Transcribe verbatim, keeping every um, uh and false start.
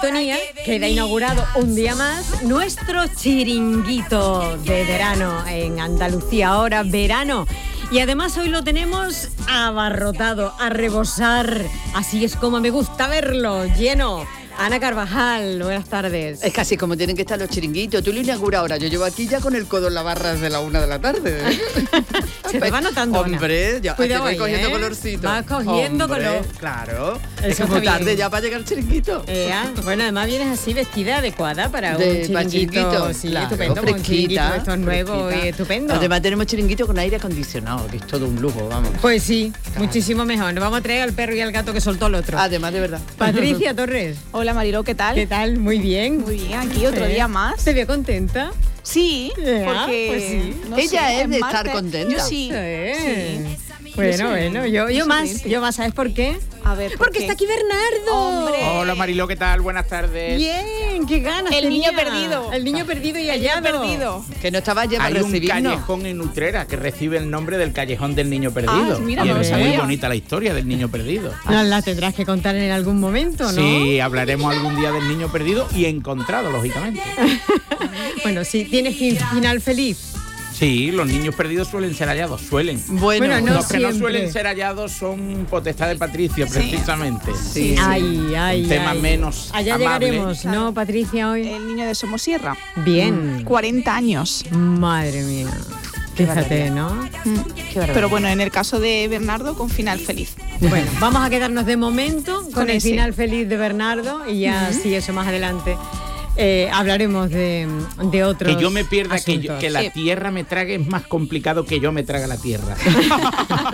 sintonía queda inaugurado un día más nuestro chiringuito de verano en Andalucía. Ahora verano. Y además hoy lo tenemos abarrotado, a rebosar. Así es como me gusta verlo, lleno. Ana Carvajal, buenas tardes. Es casi como tienen que estar los chiringuitos. Tú lo inauguras ahora. Yo llevo aquí ya con el codo en la barra desde la una de la tarde. Se te va notando, Ana. Hombre, ya Cuidado voy ahí, cogiendo ¿eh? colorcito. Vas cogiendo Hombre, color. Claro. Eso Es como está tarde bien. ya para llegar al chiringuito. Eh, ah, bueno, además vienes así vestida adecuada para De- un para chiringuito. chiringuito, Sí, claro, estupendo, con un chiringuito fresquita, esto es nuevo fresquita. y estupendo. Además tenemos chiringuito con aire acondicionado, que es todo un lujo, vamos. Pues sí, Claro. muchísimo mejor. Nos vamos a traer al perro y al gato que soltó el otro. Además, de verdad. Patricia Torres. Hola Mariló, ¿qué tal? ¿Qué tal? Muy bien. Muy bien, aquí otro Eh, día más. ¿Te veo contenta? Sí, Ya, porque... pues sí. no Ella sé, es de martes. estar contenta. Yo sí, Sí. sí. Bueno, Yo soy- bueno, yo, yo yo soy más, creyente. yo más, ¿sabes por qué? A ver, ¿por Porque qué? está aquí Bernardo. ¡Hombre! Hola Mariló, ¿qué tal? Buenas tardes. Bien, qué ganas El tenía. niño perdido. El niño perdido y El niño hallado. perdido. Que no estaba ya para Hay un recibirnos. callejón en Utrera que recibe el nombre del Callejón del Niño Perdido. Ah, mira, Y no lo es muy sabía. bonita la historia del Niño Perdido. Nos la tendrás que contar en algún momento, ¿no? Sí, hablaremos algún día del Niño Perdido y encontrado, lógicamente. Bueno, sí, tiene fin- final feliz. Sí, los niños perdidos suelen ser hallados, suelen. Bueno, Bueno, no los que no siempre. suelen ser hallados son potestad de Patricia, precisamente. Sí. Ay, ay, Un tema ay. menos Allá amable. llegaremos, ¿no, Patricia, hoy? El niño de Somosierra. Bien. cuarenta años. Madre mía. Fíjate, ¿no? Mm. Pero bueno, en el caso de Bernardo, con final feliz. Bueno, vamos a quedarnos de momento con, Con el ese. final feliz de Bernardo y ya, sí, eso más adelante. Eh, hablaremos de, de otros Que yo me pierda, que, yo- asuntos. que la Sí. tierra me trague es más complicado que yo me traga la tierra.